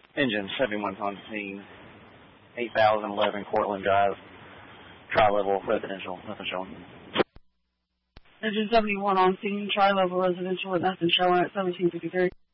Engine 71's on scene, 8011 Cortland Drive, tri-level residential, nothing showing. Engine 71 on scene, tri-level residential with nothing showing at 1753.